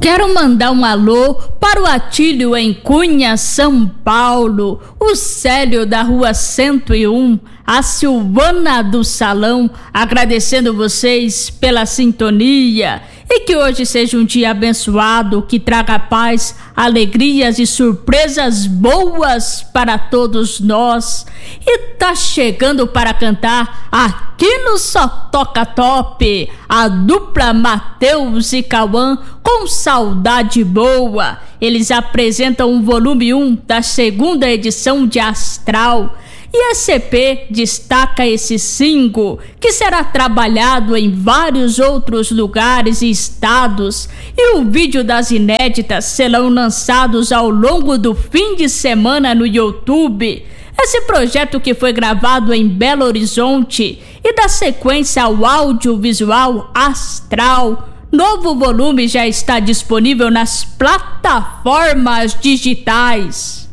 Quero mandar um alô para o Atílio em Cunha, São Paulo, o Célio da Rua 101, a Silvana do Salão, agradecendo vocês pela sintonia e que hoje seja um dia abençoado, que traga paz, alegrias e surpresas boas para todos nós. E tá chegando para cantar aqui no Só Toca Top, a dupla Matheus e Cauã com Saudade Boa. Eles apresentam o volume 1 da segunda edição de Astral. E a CP destaca esse single, que será trabalhado em vários outros lugares e estados, e o vídeo das inéditas serão lançados ao longo do fim de semana no YouTube. Esse projeto, que foi gravado em Belo Horizonte e dá sequência ao audiovisual Astral, novo volume já está disponível nas plataformas digitais.